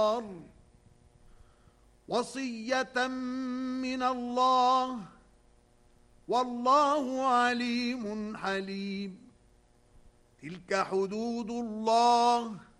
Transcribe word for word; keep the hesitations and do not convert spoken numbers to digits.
وصية من الله والله عليم حليم. تلك حدود الله